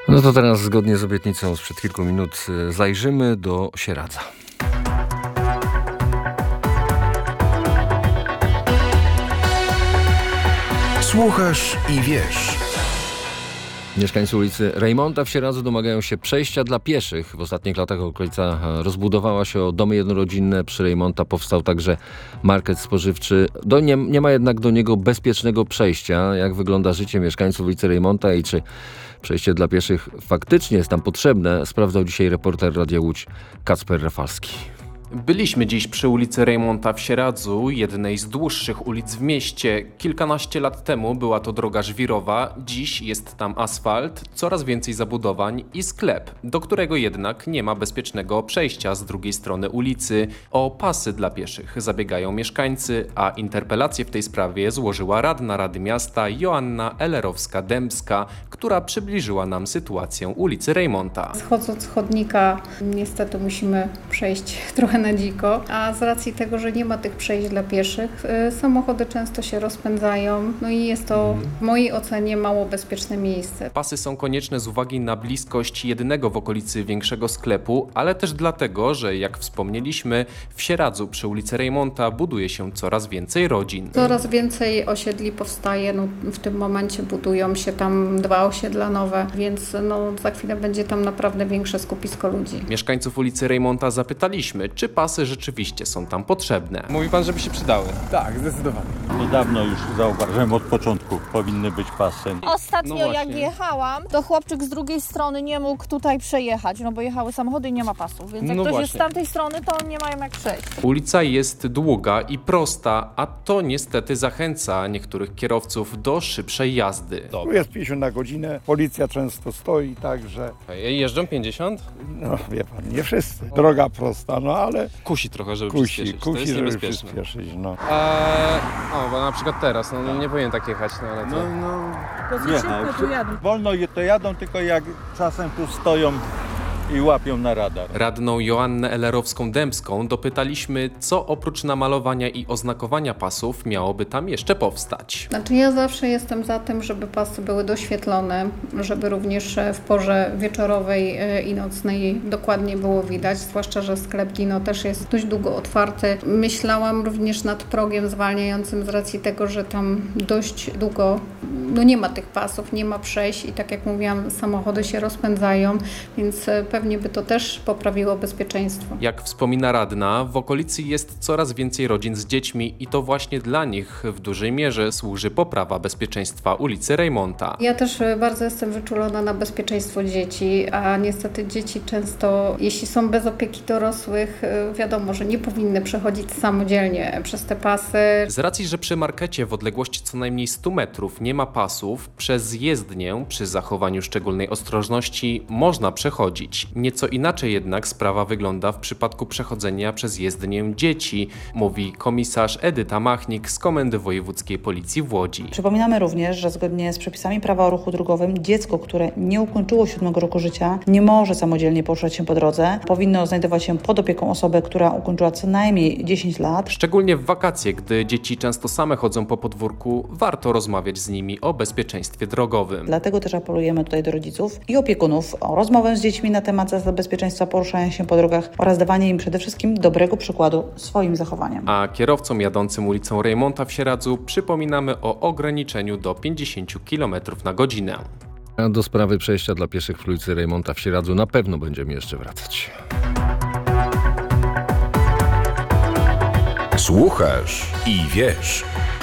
No to teraz zgodnie z obietnicą sprzed kilku minut zajrzymy do Sieradza. Słuchasz i wiesz. Mieszkańcy ulicy Rejmonta w Sieradzu domagają się przejścia dla pieszych. W ostatnich latach okolica rozbudowała się o domy jednorodzinne. Przy Rejmonta powstał także market spożywczy. Nie ma jednak do niego bezpiecznego przejścia. Jak wygląda życie mieszkańców ulicy Rejmonta i czy przejście dla pieszych faktycznie jest tam potrzebne, sprawdzał dzisiaj reporter Radia Łódź Kacper Rafalski. Byliśmy dziś przy ulicy Rejmonta w Sieradzu, jednej z dłuższych ulic w mieście. Kilkanaście lat temu była to droga żwirowa, dziś jest tam asfalt, coraz więcej zabudowań i sklep, do którego jednak nie ma bezpiecznego przejścia z drugiej strony ulicy. O pasy dla pieszych zabiegają mieszkańcy, a interpelację w tej sprawie złożyła radna Rady Miasta Joanna Ellerowska-Dębska, która przybliżyła nam sytuację ulicy Rejmonta. Schodząc z chodnika niestety musimy przejść trochę na dziko, a z racji tego, że nie ma tych przejść dla pieszych, samochody często się rozpędzają, no i jest to w mojej ocenie mało bezpieczne miejsce. Pasy są konieczne z uwagi na bliskość jedynego w okolicy większego sklepu, ale też dlatego, że jak wspomnieliśmy, w Sieradzu przy ulicy Rejmonta buduje się coraz więcej rodzin. Coraz więcej osiedli powstaje, w tym momencie budują się tam 2 osiedla nowe, więc za chwilę będzie tam naprawdę większe skupisko ludzi. Mieszkańców ulicy Rejmonta zapytaliśmy, czy pasy rzeczywiście są tam potrzebne. Mówi pan, żeby się przydały. Tak, zdecydowanie. Niedawno już zauważyłem, od początku powinny być pasy. Ostatnio jak jechałam, to chłopczyk z drugiej strony nie mógł tutaj przejechać, bo jechały samochody i nie ma pasów, więc jak ktoś jest z tamtej strony, to nie mają jak przejść. Ulica jest długa i prosta, a to niestety zachęca niektórych kierowców do szybszej jazdy. Tu jest 50 na godzinę, policja często stoi, także... Jeżdżą 50? No wie pan, nie wszyscy. Droga prosta, ale... Kusi trochę, żeby Kusi, przyspieszyć. To jest żeby niebezpieczne. przyspieszyć, Bo na przykład teraz, nie powinien tak jechać, ale to... Wolno to jadą, tylko jak czasem tu stoją i łapią na radar. Radną Joannę Ellerowską-Dębską dopytaliśmy, co oprócz namalowania i oznakowania pasów miałoby tam jeszcze powstać. Ja zawsze jestem za tym, żeby pasy były doświetlone, żeby również w porze wieczorowej i nocnej dokładnie było widać, zwłaszcza, że sklep Dino też jest dość długo otwarty. Myślałam również nad progiem zwalniającym z racji tego, że tam dość długo nie ma tych pasów, nie ma przejść i tak jak mówiłam, samochody się rozpędzają, więc pewnie by to też poprawiło bezpieczeństwo. Jak wspomina radna, w okolicy jest coraz więcej rodzin z dziećmi i to właśnie dla nich w dużej mierze służy poprawa bezpieczeństwa ulicy Rejmonta. Ja też bardzo jestem wyczulona na bezpieczeństwo dzieci, a niestety dzieci często, jeśli są bez opieki dorosłych, wiadomo, że nie powinny przechodzić samodzielnie przez te pasy. Z racji, że przy markecie w odległości co najmniej 100 metrów nie ma pasów, przez jezdnię przy zachowaniu szczególnej ostrożności można przechodzić. Nieco inaczej jednak sprawa wygląda w przypadku przechodzenia przez jezdnię dzieci, mówi komisarz Edyta Machnik z Komendy Wojewódzkiej Policji w Łodzi. Przypominamy również, że zgodnie z przepisami prawa o ruchu drogowym dziecko, które nie ukończyło 7 roku życia, nie może samodzielnie poruszać się po drodze. Powinno znajdować się pod opieką osoby, która ukończyła co najmniej 10 lat. Szczególnie w wakacje, gdy dzieci często same chodzą po podwórku, warto rozmawiać z nimi o bezpieczeństwie drogowym. Dlatego też apelujemy tutaj do rodziców i opiekunów o rozmowę z dziećmi na temat zasad bezpieczeństwa poruszania się po drogach oraz dawanie im przede wszystkim dobrego przykładu swoim zachowaniem. A kierowcom jadącym ulicą Rejmonta w Sieradzu przypominamy o ograniczeniu do 50 km na godzinę. A do sprawy przejścia dla pieszych w ulicy Rejmonta w Sieradzu na pewno będziemy jeszcze wracać. Słuchasz i wiesz.